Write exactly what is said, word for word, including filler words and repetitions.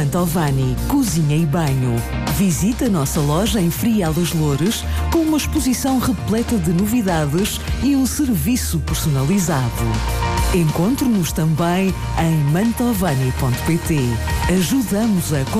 Mantovani Cozinha e Banho. Visite a nossa loja em Frial dos Loures com uma exposição repleta de novidades e um serviço personalizado. Encontre-nos também em mantovani ponto pt. Ajudamos a